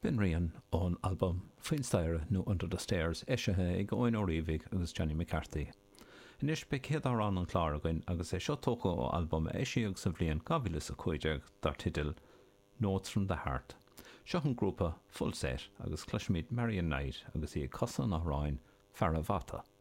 Bin rian ón album Faoin Staire nó Under the Stairs éisithe ag Owen O'Reilly agus Johnny McCarthy. Inis be chéad an chlár againn agus é seo tóca ó album éisiíag sa bhliain 2015 dar titil Notes from the Heart. Seo an grúpa Full Set agus cluisimid Marian Knight agus í cosan á ráin Faravata.